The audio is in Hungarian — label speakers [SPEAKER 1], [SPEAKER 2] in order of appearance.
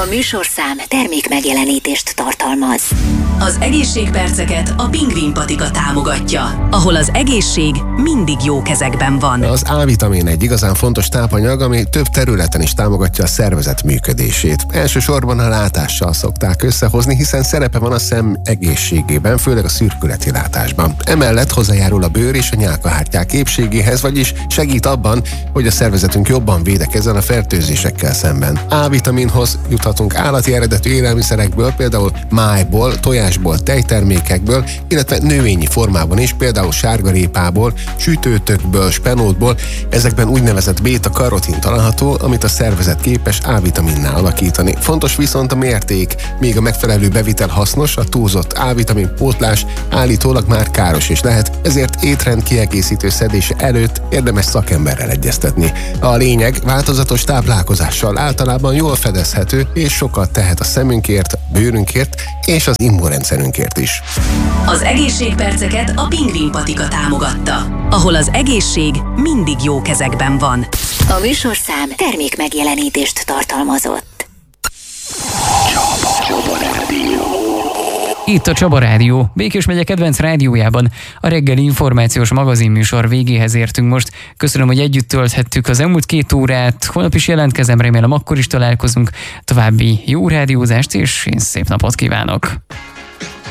[SPEAKER 1] A műsorszám termék megjelenítést tartalmaz.
[SPEAKER 2] Az egészségperceket a Pingvin patika támogatja, ahol az egészség mindig jó kezekben van.
[SPEAKER 3] Az A-vitamin egy igazán fontos tápanyag, ami több területen is támogatja a szervezet működését. Elsősorban a látással szokták összehozni, hiszen szerepe van a szem egészségében, főleg a szürkületi látásban. Emellett hozzájárul a bőr és a nyálkahártyák épségéhez, vagyis segít abban, hogy a szervezetünk jobban védekezzen a fertőzésekkel szemben. A-vitaminhoz juthatunk állati eredetű élelmiszerekből, például májból, tojásból, tejtermékekből, illetve növényi formában is, például sárgarépából, sütőtökből, spenótból. Ezekben úgynevezett béta-karotin található, amit a szervezet képes A-vitaminná alakítani. Fontos viszont a mérték, míg a megfelelő bevitel hasznos, a túlzott A-vitamin pótlás állítólag már káros is lehet, ezért étrend kiegészítő szedése előtt érdemes szakemberrel egyeztetni. A lényeg változatos táplálkozással általában jól fedezhető, és sokat tehet a szemünkért, a bőrünkért és az immunrendszerünkért is.
[SPEAKER 2] Az egészségperceket a Pingvin patika támogatta, ahol az egészség mindig jó kezekben van.
[SPEAKER 1] A műsorszám termék megjelenítést tartalmazott.
[SPEAKER 4] Csaba Rádió.
[SPEAKER 5] Itt a Csaba Rádió, Békés megye kedvenc rádiójában a reggeli információs magazinműsor végéhez értünk most. Köszönöm, hogy együtt tölthettük az elmúlt 2 órát. Holnap is jelentkezem, remélem akkor is találkozunk. További jó rádiózást és én szép napot kívánok!